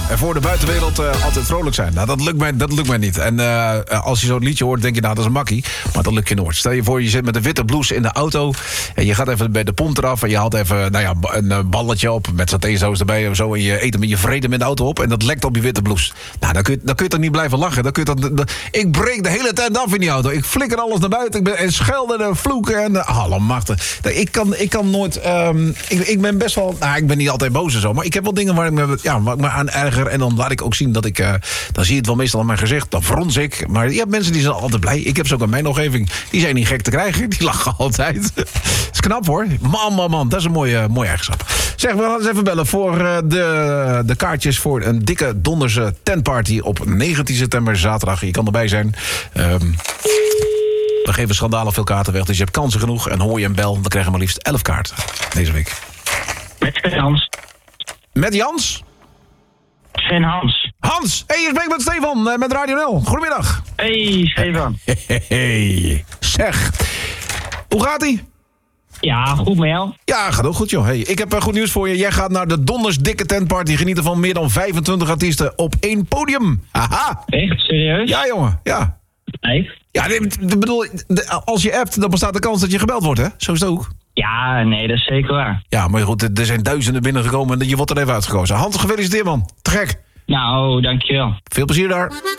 En voor de buitenwereld altijd vrolijk zijn. Nou, dat lukt mij niet. En als je zo'n liedje hoort, denk je, nou, dat is een makkie. Maar dat lukt je nooit. Stel je voor, je zit met een witte blouse in de auto. En je gaat even bij de pomp eraf. En je haalt even een balletje op. Met satésaus erbij of zo. En je eet hem in je vrede met de auto op. En dat lekt op je witte blouse. Nou, dan kun je toch niet blijven lachen. Ik breek de hele tijd af in die auto. Ik flikker alles naar buiten. En schelden en vloeken. En allemachtig. Ik kan nooit... Ik ben best wel... Nou, ik ben niet altijd boos en zo. Maar ik heb wel dingen waar ik me aan erger. En dan laat ik ook zien dat ik... dan zie je het wel meestal aan mijn gezicht. Dan frons ik. Maar je hebt mensen die zijn altijd blij. Ik heb ze ook aan mijn omgeving. Die zijn niet gek te krijgen. Die lachen altijd. Dat is knap hoor. Man. Dat is een mooie eigenschap. Zeg, we gaan eens even bellen voor de kaartjes voor een dikke donderse tentparty op 19 september, zaterdag. Je kan erbij zijn. We geven schandalig veel kaarten weg, dus je hebt kansen genoeg. En hoor je een bel, dan krijg je maar liefst 11 kaarten deze week. Met Hans. Met Jans? Sven Hans. Hans! Hey, je spreekt met Stefan, met Radio 0. Goedemiddag. Hey, Stefan. Hey. Zeg, hoe gaat-ie? Ja, goed met jou? Ja, gaat ook goed, joh. Hey, ik heb goed nieuws voor je. Jij gaat naar de donders dikke tentparty genieten van meer dan 25 artiesten op 1 podium. Haha. Echt? Serieus? Ja, jongen. Ja. Nee? Ja, ik bedoel, als je appt, dan bestaat de kans dat je gebeld wordt, hè? Zo is het ook. Ja, nee, dat is zeker waar. Ja, maar goed, er zijn duizenden binnengekomen en je wordt er even uitgekozen. Hans, gefeliciteerd, man. Te gek. Nou, dankjewel. Veel plezier daar.